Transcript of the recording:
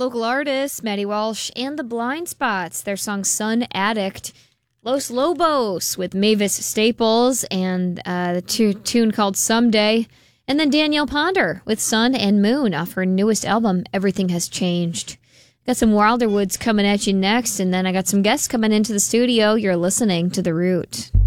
Local artists, Maddie Walsh and the Blind Spots, their song Sun Addict. Los Lobos with Mavis Staples and the tune called Someday. And then Danielle Ponder with Sun and Moon off her newest album, Everything Has Changed. Got some Wilder Woods coming at you next, and then I got some guests coming into the studio. You're listening to The Root.